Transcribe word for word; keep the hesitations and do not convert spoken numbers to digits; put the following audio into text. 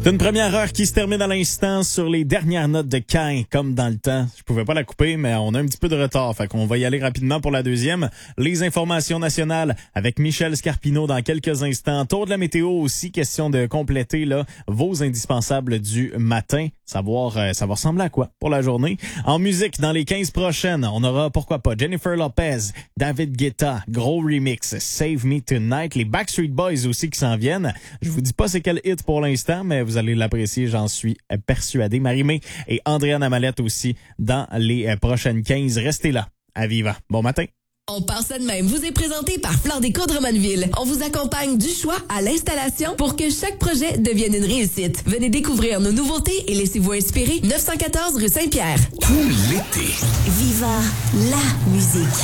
C'est une première heure qui se termine à l'instant sur les dernières notes de Cain, comme dans le temps. Je pouvais pas la couper, mais on a un petit peu de retard, fait qu'on va y aller rapidement pour la deuxième. Les informations nationales avec Michel Scarpino dans quelques instants. Tour de la météo aussi, question de compléter là vos indispensables du matin. Savoir euh, ça va ressembler à quoi pour la journée. En musique, dans les quinze prochaines, on aura pourquoi pas Jennifer Lopez, David Guetta, gros remix, Save Me Tonight, les Backstreet Boys aussi qui s'en viennent. Je vous dis pas c'est quel hit pour l'instant, mais vous allez l'apprécier, j'en suis persuadé. Marie-Mé et Andréane Amalette aussi dans les prochaines quinze. Restez là, à Viva. Bon matin. On part ça de même. Vous est présenté par Flore Déco Drummondville. On vous accompagne du choix à l'installation pour que chaque projet devienne une réussite. Venez découvrir nos nouveautés et laissez-vous inspirer. neuf cent quatorze rue Saint-Pierre. Tout l'été. Viva la musique.